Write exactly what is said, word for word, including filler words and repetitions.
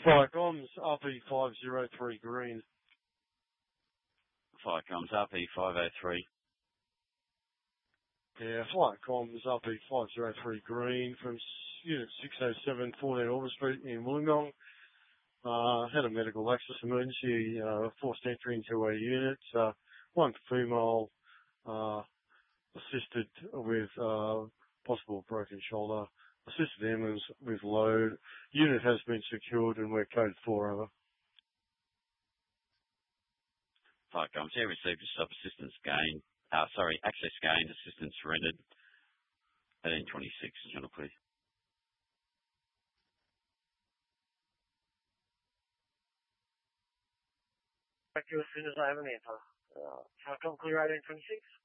Flight comms, R P five oh three green. Flight comms, R P five oh three. Yeah, flight comms, R P five oh three green from Unit six oh seven, fourteen Albert Street in Wollongong. Uh, had a medical access emergency, uh, forced entry into a unit. Uh, one female, uh, assisted with, uh, possible broken shoulder. Assisted ambulance with load. Unit has been secured and we're code four over. Flight comms, yeah, received a stop assistance gain. Uh, sorry, access gained, assistance rendered. eighteen twenty-six, Channel, please. Back to you as soon as I have an answer. Uh, Falcon clear eighteen twenty-six.